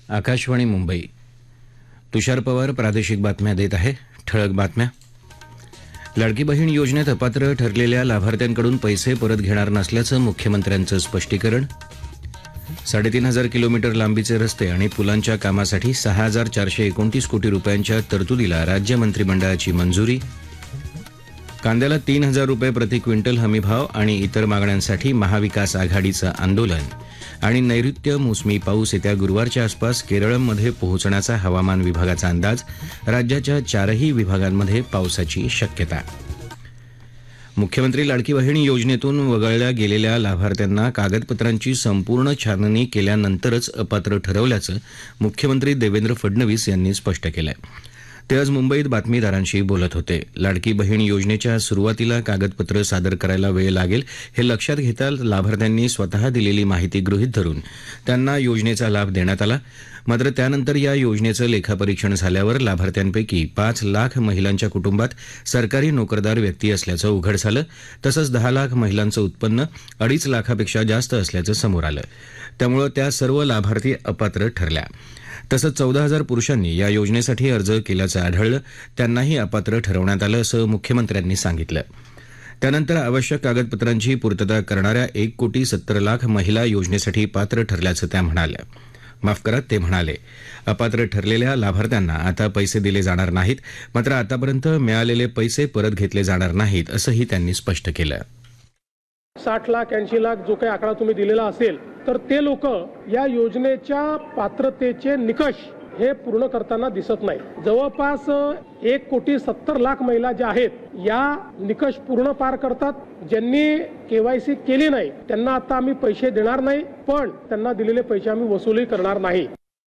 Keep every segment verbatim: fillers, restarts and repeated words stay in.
आकाशवाणी मुंबई. तुषार पवार प्रादेशिक बातम्या देत आहे. ठळक बातम्या. लाडकी बहीण योजनेत अपात्र ठरलेल्या लाभार्थ्यांकडून पैसे परत घेणार नसल्याचं मुख्यमंत्र्यांचं स्पष्टीकरण. साडेतीन हजार किलोमीटर लांबीचे रस्ते आणि पुलांच्या कामासाठी सहा हजार चारशे एकोणतीस कोटी रुपयांच्या तरतुदीला राज्य मंत्रिमंडळाची मंजुरी. कांद्याला तीन हजार रुपये प्रति क्विंटल हमीभाव आणि इतर मागण्यांसाठी महाविकास आघाडीचं आंदोलन. आणि नैऋत्य मोसमी पाऊस येत्या गुरुवारच्या आसपास केरळमध्ये पोहोचण्याचा हवामान विभागाचा अंदाज. राज्याच्या चारही विभागांमध्ये पावसाची शक्यता. मुख्यमंत्री लाडकी बहीण योजनेतून वगळल्या गेलेल्या लाभार्थ्यांना कागदपत्रांची संपूर्ण छाननी केल्यानंतरच अपात्र ठरवल्याचं मुख्यमंत्री देवेंद्र फडणवीस यांनी स्पष्ट केलं आहे. ते आज मुंबईत बातमीदारांशी बोलत होते. लाडकी बहीण योजनेच्या सुरुवातीला कागदपत्र सादर करायला वेळ लागेल हे लक्षात घेता लाभार्थ्यांनी स्वतः दिलेली माहिती गृहीत धरून त्यांना योजनेचा लाभ देण्यात आला. मात्र त्यानंतर या योजनेचं लेखापरीक्षण झाल्यावर लाभार्थ्यांपैकी पाच लाख महिलांच्या कुटुंबात सरकारी नोकरदार व्यक्ती असल्याचं उघड झालं. तसंच दहा लाख महिलांचं उत्पन्न अडीच लाखापेक्षा जास्त असल्याचं समोर आलं. त्यामुळे त्या सर्व लाभार्थी अपात्र ठरल्या. तसंच चौदा हजार पुरुषांनी या योजनेसाठी अर्ज केल्याचं आढळलं. त्यांनाही अपात्र ठरवण्यात आलं असं मुख्यमंत्र्यांनी सांगितलं. त्यानंतर आवश्यक कागदपत्रांची पूर्तता करणाऱ्या एक कोटी सत्तर लाख महिला योजनेसाठी पात्र ठरल्याचं त्या म्हणाल्या. माफ करा ते म्हणाले अपात्र ठरलेल्या लाभार्थ्यांना आता पैसे दिले जाणार नाहीत. मात्र आतापर्यंत मिळालेले पैसे परत घेतले जाणार नाहीत असंही त्यांनी स्पष्ट केलं. साठ लाख ऐंशी लाख जो काही आकडा तुम्ही दिलेला असेल तर ते लोक या योजनेच्या पात्रतेचे निकष हे पूर्ण करताना दिसत नाही. जवळपास एक कोटी सत्तर लाख महिला ज्या आहेत या निकष पूर्ण पार करतात. ज्यांनी केवायसी केली नाही त्यांना आता आम्ही पैसे देणार नाही, पण त्यांना दिलेले पैसे आम्ही वसुली करणार नाही.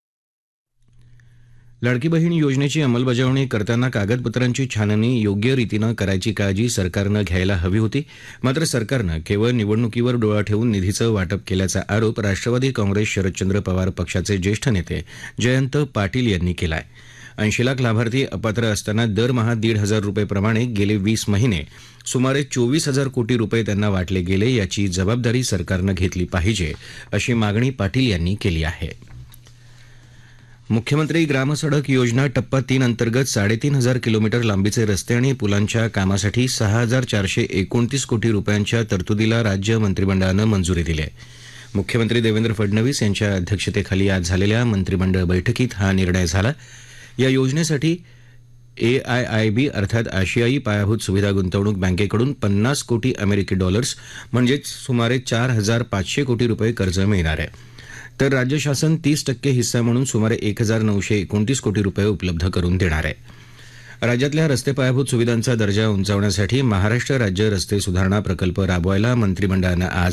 लाडकी बहीण योजनेची अंमलबजावणी करताना कागदपत्रांची छाननी योग्य रीतीनं करायची काळजी सरकारनं घ्यायला हवी होती. मात्र सरकारनं केवळ निवडणुकीवर डोळा ठेवून निधीचं वाटप केल्याचा आरोप राष्ट्रवादी काँग्रेस शरदचंद्र पवार पक्षाचे ज्येष्ठ नेते जयंत पाटील यांनी केला आहे. ऐंशी लाख लाभार्थी अपात्र असताना दरमहा दीड हजार रुपयेप्रमाणे गेले वीस महिने सुमारे चोवीस हजार कोटी रुपये त्यांना वाटले गेले. याची जबाबदारी सरकारनं घेतली पाहिजे अशी मागणी पाटील यांनी केली आहे. मुख्यमंत्री ग्रामसडक योजना टप्पा तीन अंतर्गत साडेतीन हजार किलोमीटर लांबीचे रस्ते आणि पुलांच्या कामासाठी सहा हजार चारशे एकोणतीस कोटी रुपयांच्या तरतुदीला राज्य मंत्रिमंडळानं मंजुरी दिली आहे. मुख्यमंत्री देवेंद्र फडणवीस यांच्या अध्यक्षतेखाली आज झालेल्या मंत्रिमंडळ बैठकीत हा निर्णय झाला. या योजनेसाठी एआयआयबी अर्थात आशियाई पायाभूत सुविधा गुंतवणूक बँकेकडून पन्नास कोटी अमेरिकी डॉलर्स म्हणजेच सुमारे चार हजार पाचशे कोटी रुपये कर्ज मिळणार आहे. तर राज्य शासन तीस टक्के हिस्सा म्हणून सुमारे एक हजार नऊशे एकोणतीस कोटी रुपये उपलब्ध करून देणार आहे. राज्यातल्या रस्ते पायाभूत सुविधांचा दर्जा उंचावण्यासाठी महाराष्ट्र राज्य रस्ते सुधारणा प्रकल्प राबवायला मंत्रिमंडळानं आज